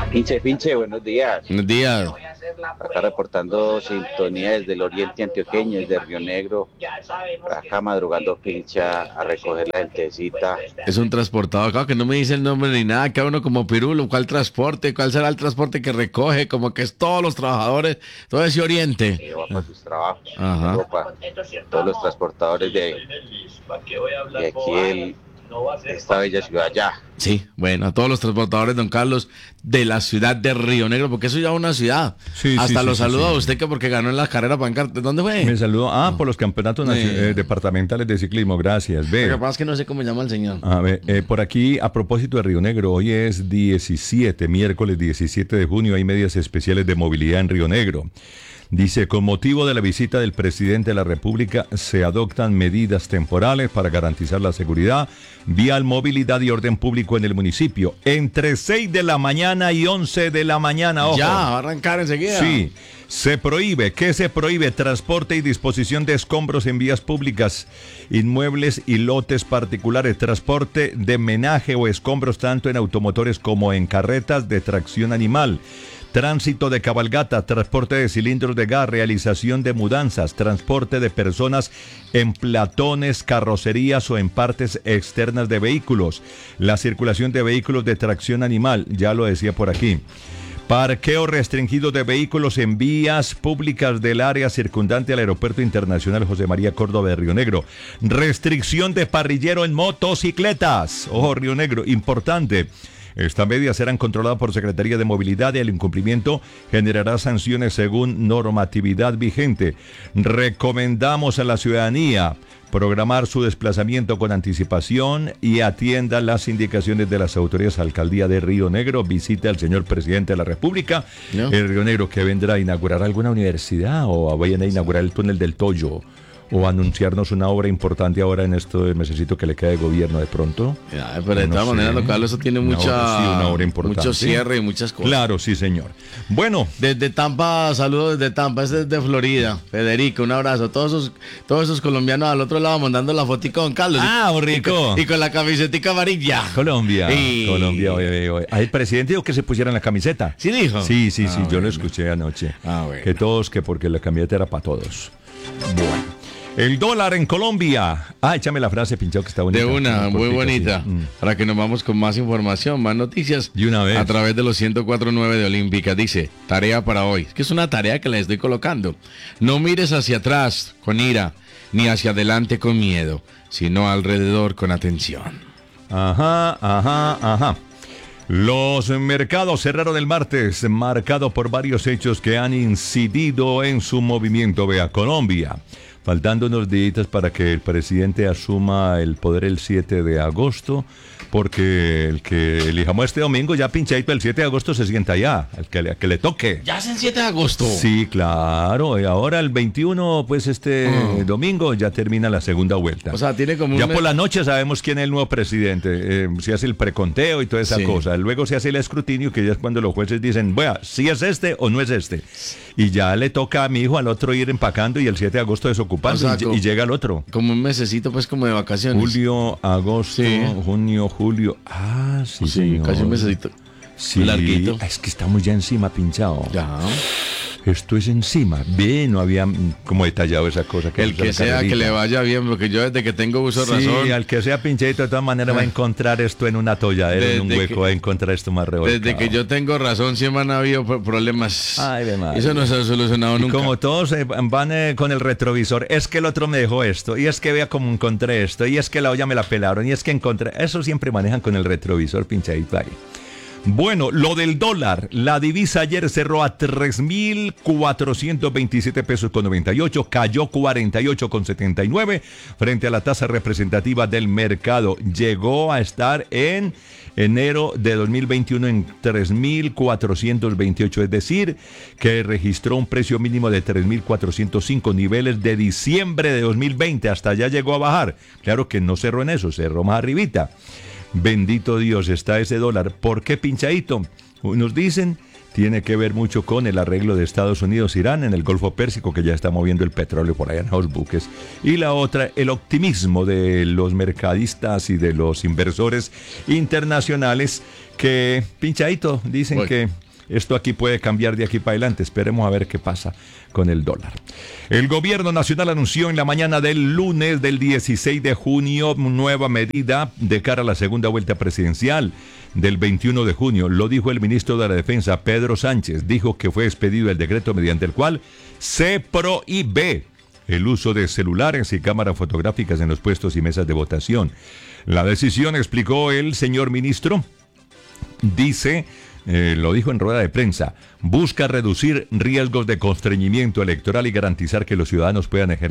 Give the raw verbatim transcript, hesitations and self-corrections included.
Pinche, pinche, buenos días. Buenos días. Acá reportando sintonía desde el oriente antioqueño, desde Río Negro. Acá madrugando pincha a recoger la gentecita. Es un transportador, claro que no me dice el nombre ni nada, cada uno como pirulo. ¿Cuál transporte? ¿Cuál será el transporte que recoge? Como que es todos los trabajadores, todo ese oriente. Y va para sus trabajos. Ajá. Europa, todos los transportadores de, de aquí, el, de esta bella ciudad ya. Sí, bueno, a todos los transportadores, don Carlos, de la ciudad de Río Negro, porque eso ya es una ciudad. Sí, Hasta sí, lo sí, saludo sí, a sí. usted que porque ganó en la carrera pancarte. ¿Dónde fue? Me saludó. Ah, por los campeonatos nacio- Eh. eh, departamentales de ciclismo. Gracias. Lo Ve. que pasa es que no sé cómo llama el señor. A ver, eh, por aquí, a propósito de Río Negro, hoy es diecisiete, miércoles diecisiete de junio, hay medidas especiales de movilidad en Río Negro. Dice, con motivo de la visita del presidente de la República, se adoptan medidas temporales para garantizar la seguridad, vial, movilidad y orden público en el municipio. Entre seis de la mañana y once de la mañana, ojo. Ya, va a arrancar enseguida. Sí, se prohíbe, ¿qué se prohíbe? Transporte y disposición de escombros en vías públicas, inmuebles y lotes particulares, transporte de menaje o escombros tanto en automotores como en carretas de tracción animal. Tránsito de cabalgata, transporte de cilindros de gas, realización de mudanzas, transporte de personas en platones, carrocerías o en partes externas de vehículos. La circulación de vehículos de tracción animal, ya lo decía por aquí. Parqueo restringido de vehículos en vías públicas del área circundante al Aeropuerto Internacional José María Córdoba de Río Negro. Restricción de parrillero en motocicletas. Ojo, Río Negro, importante. Estas medidas serán controladas por Secretaría de Movilidad y el incumplimiento generará sanciones según normatividad vigente. Recomendamos a la ciudadanía programar su desplazamiento con anticipación y atienda las indicaciones de las autoridades. Alcaldía de Río Negro, visite al señor presidente de la República. ¿No? El Río Negro que vendrá a inaugurar alguna universidad o vayan a inaugurar el túnel del Toyo o anunciarnos una obra importante ahora en esto del mesecito que le queda de gobierno de pronto. Ya, pero de No todas sé. maneras, don Carlos, eso tiene Una mucha, obra, sí, una obra importante. mucho cierre y muchas cosas. Claro, sí, señor. Bueno, Desde Tampa, saludos desde Tampa, es desde Florida. Federico, un abrazo. Todos esos, todos esos colombianos al otro lado mandando la fotico a don Carlos. Ah, Y- rico. Y con, y con la camisetica amarilla. Colombia, Y- Colombia, oye, oye, oye. Ah, el presidente dijo que se pusieran la camiseta. ¿Sí dijo? Sí, sí, sí, Ah, yo bueno. lo escuché anoche. Ah, bueno. Que todos, que porque la camiseta era para todos. Bueno. El dólar en Colombia. Ah, échame la frase, pinchado, que está bonita. De una, Una muy cortica, bonita. sí. Mm. Para que nos vamos con más información, más noticias. De una vez. A través de los ciento cuatro punto nueve de Olímpica. Dice, tarea para hoy. Es que es una tarea que les estoy colocando. No mires hacia atrás con ira, ni hacia adelante con miedo, sino alrededor con atención. Ajá, ajá, ajá. Los mercados cerraron el martes, marcado por varios hechos que han incidido en su movimiento. Vea, Colombia. Faltando unos días para que el presidente asuma el poder el siete de agosto, porque el que elijamos este domingo ya pinchadito el siete de agosto se sienta ya, el que le, que le toque. Ya es el siete de agosto. Sí, claro, y ahora el veintiuno, pues este Oh. domingo ya termina la segunda vuelta. O sea, tiene como un Ya mes- por la noche sabemos quién es el nuevo presidente, eh, se hace el preconteo y toda esa Sí. cosa, luego se hace el escrutinio, que ya es cuando los jueces dicen, bueno, si es este o no es este, y ya le toca a mi hijo al otro ir empacando y el siete de agosto desocupando, O sea, y, como- y llega el otro. Como un mesecito, pues, como de vacaciones. Julio, agosto, Sí. junio, julio, ah, sí, Sí, señor. casi un mesecito. Sí, larguito. es que estamos ya encima pinchado. Ya. Esto es encima. Ve, no había mm, como detallado esa cosa. El puso que la sea, que carrerita. le vaya bien, porque yo desde que tengo uso de Sí, razón, al que sea pinchadito, de todas maneras va a encontrar esto en una atolladera, en un Desde hueco, que- va a encontrar esto más revolcado. desde que yo tengo razón, siempre han habido pro- problemas. Ay, ve madre. Eso no se ha solucionado Y nunca. como todos eh, van eh, con el retrovisor, es que el otro me dejó esto, y es que vea cómo encontré esto, y es que la olla me la pelaron, y es que encontré... Eso siempre manejan con el retrovisor pinchadito ahí. Bueno, lo del dólar, la divisa ayer cerró a tres mil cuatrocientos veintisiete pesos con noventa y ocho, cayó cuarenta y ocho con setenta y nueve frente a la tasa representativa del mercado. Llegó a estar en enero de dos mil veintiuno en tres mil cuatrocientos veintiocho, es decir, que registró un precio mínimo de tres mil cuatrocientos cinco, niveles de diciembre de dos mil veinte, hasta allá llegó a bajar. Claro que no cerró en eso, cerró más arribita. Bendito Dios, está ese dólar. ¿Por qué pinchadito? Nos dicen tiene que ver mucho con el arreglo de Estados Unidos-Irán en el Golfo Pérsico, que ya está moviendo el petróleo por allá en los buques. Y la otra, el optimismo de los mercadistas y de los inversores internacionales que, pinchadito, dicen Uy. que esto aquí puede cambiar de aquí para adelante. Esperemos a ver qué pasa con el dólar. El gobierno nacional anunció en la mañana del lunes del dieciséis de junio nueva medida de cara a la segunda vuelta presidencial del veintiuno de junio. Lo dijo el ministro de la Defensa, Pedro Sánchez. Dijo que fue expedido el decreto mediante el cual se prohíbe el uso de celulares y cámaras fotográficas en los puestos y mesas de votación. La decisión, explicó el señor ministro, dice... Eh, lo dijo en rueda de prensa, busca reducir riesgos de constreñimiento electoral y garantizar que los ciudadanos puedan ejercer